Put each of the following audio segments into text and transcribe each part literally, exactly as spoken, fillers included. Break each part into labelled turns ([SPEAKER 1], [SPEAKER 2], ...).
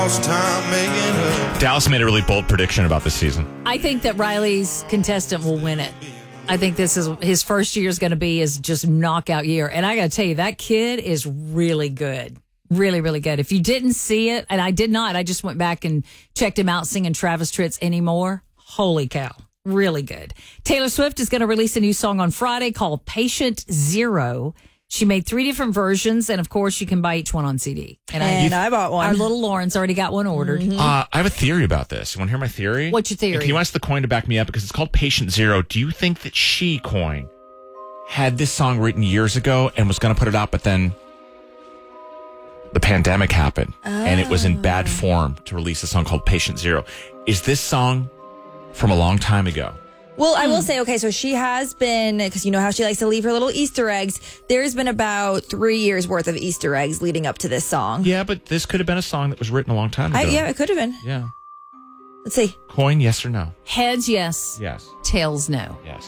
[SPEAKER 1] Dallas made a really bold prediction about this season.
[SPEAKER 2] I think that Riley's contestant will win it. I think this is his first year is going to be his just knockout year. And I got to tell you, that kid is really good. Really, really good. If you didn't see it, and I did not, I just went back and checked him out singing Travis Tritt's Anymore. Holy cow. Really good. Taylor Swift is going to release a new song on Friday called Patient Zero. She made three different versions, and of course, you can buy each one on C D.
[SPEAKER 3] And, and I, I bought one.
[SPEAKER 2] Our little Lauren's already got one ordered.
[SPEAKER 1] Mm-hmm. Uh, I have a theory about this. You want to hear my theory?
[SPEAKER 2] What's your theory?
[SPEAKER 1] If he wants the coin to back me up because it's called Patient Zero, do you think that she, Coin, had this song written years ago and was going to put it out, but then the pandemic happened, oh. and it was in bad form to release a song called Patient Zero? Is this song from a long time ago?
[SPEAKER 3] Well, I will say, okay, so she has been, because you know how she likes to leave her little Easter eggs. There's been about three years worth of Easter eggs leading up to this song.
[SPEAKER 1] Yeah, but this could have been a song that was written a long time ago.
[SPEAKER 3] I, yeah, it could have been.
[SPEAKER 1] Yeah.
[SPEAKER 3] Let's see.
[SPEAKER 1] Coin, yes or no?
[SPEAKER 2] Heads, yes.
[SPEAKER 1] Yes.
[SPEAKER 2] Tails, no.
[SPEAKER 1] Yes.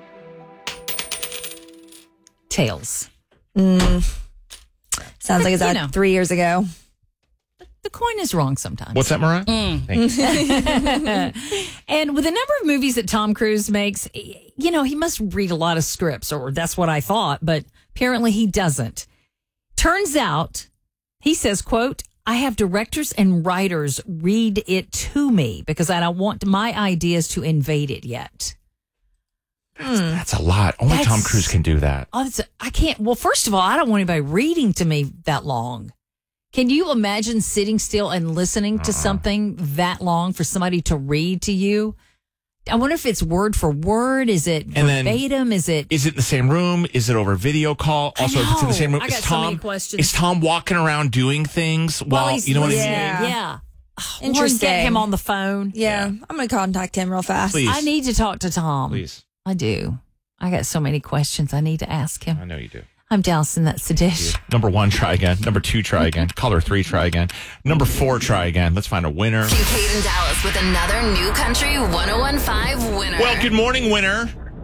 [SPEAKER 2] Tails.
[SPEAKER 3] Mm. Sounds like it's
[SPEAKER 2] you
[SPEAKER 3] out
[SPEAKER 2] know.
[SPEAKER 3] three years ago.
[SPEAKER 2] The coin is wrong sometimes.
[SPEAKER 1] What's that, Mariah? Mm. Thank
[SPEAKER 2] you. And with the number of movies that Tom Cruise makes, you know, he must read a lot of scripts, or that's what I thought, but apparently he doesn't. Turns out, he says, quote, I have directors and writers read it to me because I don't want my ideas to invade it yet.
[SPEAKER 1] That's, mm. that's a lot. Only that's, Tom Cruise can do that.
[SPEAKER 2] Oh, that's a, I can't. Well, first of all, I don't want anybody reading to me that long. Can you imagine sitting still and listening to uh-uh. something that long for somebody to read to you? I wonder if it's word for word. Is it and verbatim? Is it?
[SPEAKER 1] Is it in the same room? Is it over video call? Also, if it's in the same room,
[SPEAKER 2] I got
[SPEAKER 1] is Tom,
[SPEAKER 2] so many questions.
[SPEAKER 1] Is Tom walking around doing things
[SPEAKER 2] well,
[SPEAKER 1] while you know what I mean?
[SPEAKER 2] Yeah. yeah.
[SPEAKER 3] Interesting.
[SPEAKER 2] Get him on the phone.
[SPEAKER 3] Yeah. yeah. I'm going to contact him real fast.
[SPEAKER 1] Please.
[SPEAKER 2] I need to talk to Tom.
[SPEAKER 1] Please.
[SPEAKER 2] I do. I got so many questions I need to ask him.
[SPEAKER 1] I know you do.
[SPEAKER 2] I'm Dallison, that's the dish.
[SPEAKER 1] Number one, try again. Number two, try again. Caller three, try again. Number four, try again. Let's find a winner.
[SPEAKER 4] Kincaid and Dallas with another New Country one oh one five winner.
[SPEAKER 1] Well, good morning, winner.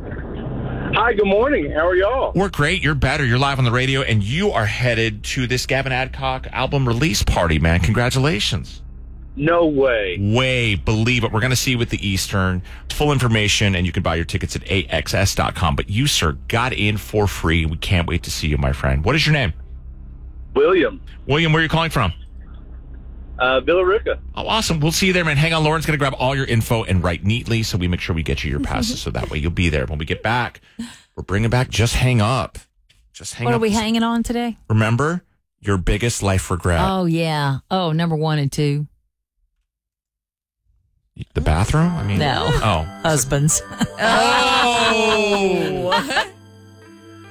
[SPEAKER 5] Hi, good morning. How are y'all?
[SPEAKER 1] We're great. You're better. You're live on the radio, and you are headed to this Gavin Adcock album release party, man. Congratulations.
[SPEAKER 5] No way.
[SPEAKER 1] Way. Believe it. We're going to see you at the Eastern. Full information, and you can buy your tickets at A X S dot com. But you, sir, got in for free. We can't wait to see you, my friend. What is your name?
[SPEAKER 5] William.
[SPEAKER 1] William, where are you calling from?
[SPEAKER 5] Uh, Villa Rica.
[SPEAKER 1] Oh, awesome. We'll see you there, man. Hang on. Lauren's going to grab all your info and write neatly so we make sure we get you your passes so that way you'll be there. When we get back, we're bringing back Just Hang Up. Just hang
[SPEAKER 2] what
[SPEAKER 1] up.
[SPEAKER 2] What are we hanging on today?
[SPEAKER 1] Remember, your biggest life regret.
[SPEAKER 2] Oh, yeah. Oh, number one and two.
[SPEAKER 1] The bathroom? I mean,
[SPEAKER 2] no.
[SPEAKER 1] Oh.
[SPEAKER 2] Husbands.
[SPEAKER 1] Oh.